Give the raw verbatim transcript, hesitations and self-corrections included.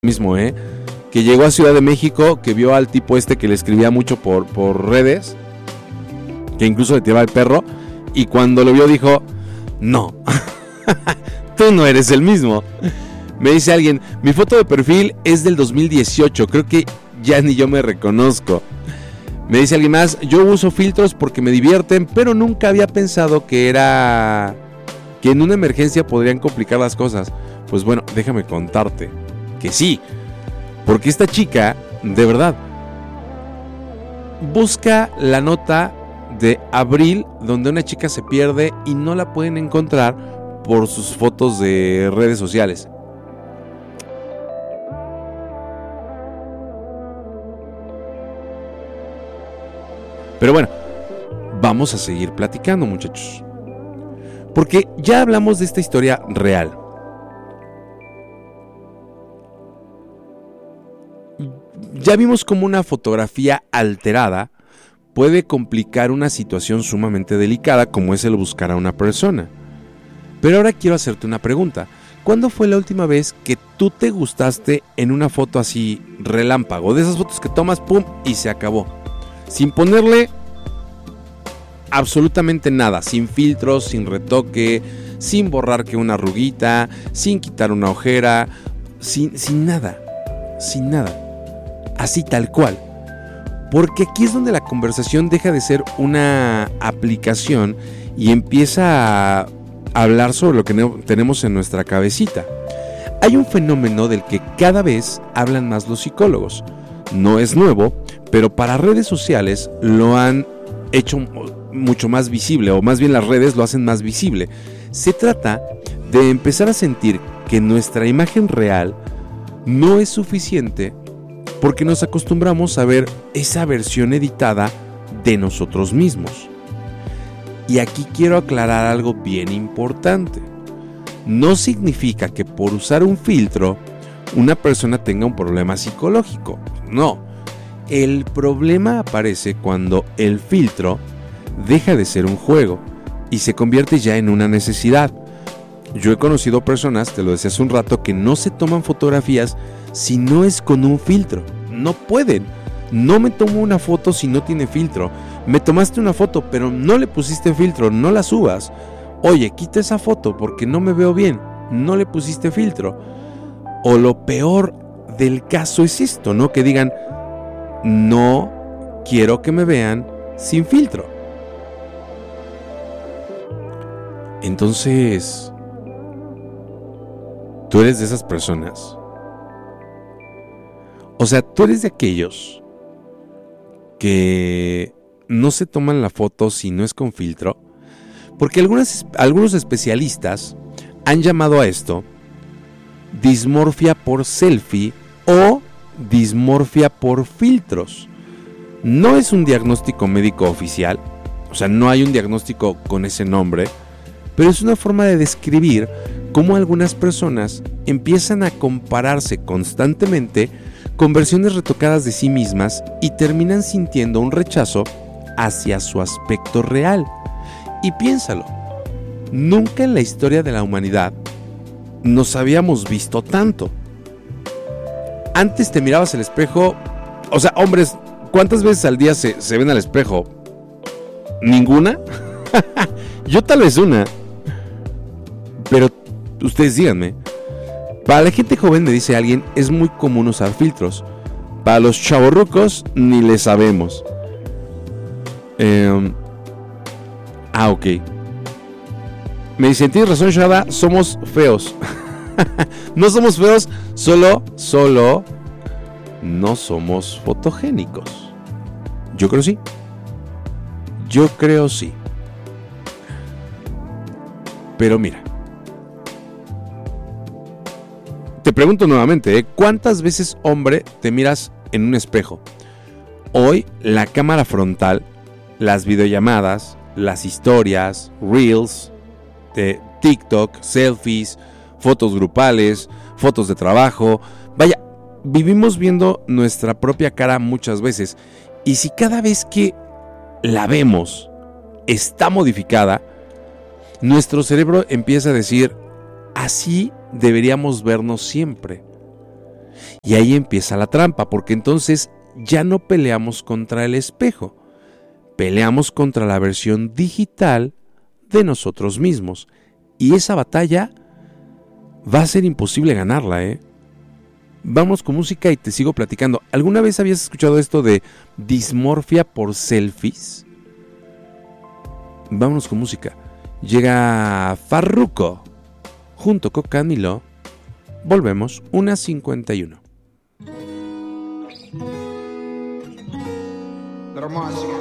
mismo, ¿eh? Que llegó a Ciudad de México, que vio al tipo este que le escribía mucho por, por redes, que incluso le tiraba el perro, y cuando lo vio dijo, no, tú no eres el mismo. Me dice alguien, mi foto de perfil es del dos mil dieciocho, creo que ya ni yo me reconozco. Me dice alguien más, yo uso filtros porque me divierten, pero nunca había pensado que era... que en una emergencia podrían complicar las cosas. Pues bueno, déjame contarte que sí, porque esta chica, de verdad, busca la nota de abril donde una chica se pierde y no la pueden encontrar por sus fotos de redes sociales. Pero bueno, vamos a seguir platicando, muchachos, porque ya hablamos de esta historia real. Ya vimos cómo una fotografía alterada puede complicar una situación sumamente delicada como es el buscar a una persona. Pero ahora quiero hacerte una pregunta. ¿Cuándo fue la última vez que tú te gustaste en una foto así relámpago? De esas fotos que tomas, pum, y se acabó. Sin ponerle absolutamente nada, sin filtros, sin retoque, sin borrar que una arruguita, sin quitar una ojera, sin, sin nada, sin nada. Así tal cual, porque aquí es donde la conversación deja de ser una aplicación y empieza a hablar sobre lo que tenemos en nuestra cabecita. Hay un fenómeno del que cada vez hablan más los psicólogos. No es nuevo, pero para redes sociales lo han hecho mucho más visible, o más bien las redes lo hacen más visible. Se trata de empezar a sentir que nuestra imagen real no es suficiente, porque nos acostumbramos a ver esa versión editada de nosotros mismos. Y aquí quiero aclarar algo bien importante. No significa que por usar un filtro una persona tenga un problema psicológico. No. El problema aparece cuando el filtro deja de ser un juego y se convierte ya en una necesidad. Yo he conocido personas, te lo decía hace un rato, que no se toman fotografías si no es con un filtro. No pueden. No me tomo una foto si no tiene filtro. Me tomaste una foto, pero no le pusiste filtro, no la subas. Oye, quita esa foto porque no me veo bien. No le pusiste filtro. O lo peor del caso es esto, ¿no? Que digan, no quiero que me vean sin filtro. Entonces, ¿tú eres de esas personas? O sea, ¿tú eres de aquellos que no se toman la foto si no es con filtro? Porque algunas, algunos especialistas han llamado a esto dismorfia por selfie o dismorfia por filtros. No es un diagnóstico médico oficial, o sea, no hay un diagnóstico con ese nombre, pero es una forma de describir cómo algunas personas empiezan a compararse constantemente con versiones retocadas de sí mismas y terminan sintiendo un rechazo hacia su aspecto real. Y piénsalo, nunca en la historia de la humanidad nos habíamos visto tanto. Antes te mirabas al espejo, o sea, hombres, ¿cuántas veces al día se, se ven al espejo? ¿Ninguna? Yo tal vez una. Pero ustedes díganme. Para la gente joven, me dice alguien, es muy común usar filtros. Para los chavorrucos, ni le sabemos. Eh, ah, ok. Me dice, tienes razón, Shada, somos feos. No somos feos, solo, solo no somos fotogénicos. Yo creo sí. Yo creo sí. Pero mira, te pregunto nuevamente, ¿eh? ¿Cuántas veces, hombre, te miras en un espejo? Hoy la cámara frontal, las videollamadas, las historias, reels, de TikTok, selfies, fotos grupales, fotos de trabajo, vaya, vivimos viendo nuestra propia cara muchas veces. Y si cada vez que la vemos está modificada, nuestro cerebro empieza a decir, así deberíamos vernos siempre. Y ahí empieza la trampa, porque entonces ya no peleamos contra el espejo, peleamos contra la versión digital de nosotros mismos. Y esa batalla va a ser imposible ganarla, ¿eh? Vamos con música y te sigo platicando. ¿Alguna vez habías escuchado esto de dismorfia por selfies? Vámonos con música. Llega Farruko junto con Camilo. Volvemos, una cincuenta y uno. Little Moscow.